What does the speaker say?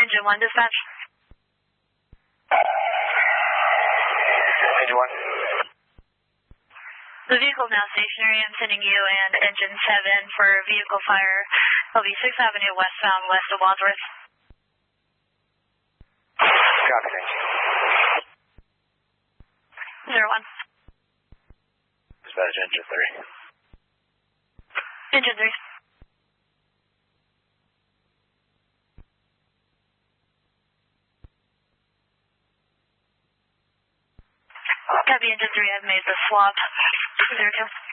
Engine 1 dispatch. Engine 1. The vehicle now stationary. I'm sending you and Engine 7 for vehicle fire. It'll be 6th Avenue westbound west of Wadsworth. Copy, thank you. 01. Dispatch Engine 3. Engine 3. Copy, Engine 3. I've made the swap. 02.